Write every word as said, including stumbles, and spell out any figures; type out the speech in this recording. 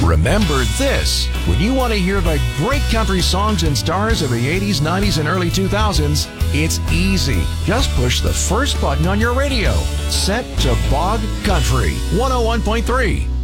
Remember this. When you want to hear the great country songs and stars of the eighties, nineties, and early two thousands, it's easy. Just push the first button on your radio. Set to Bog Country one oh one point three.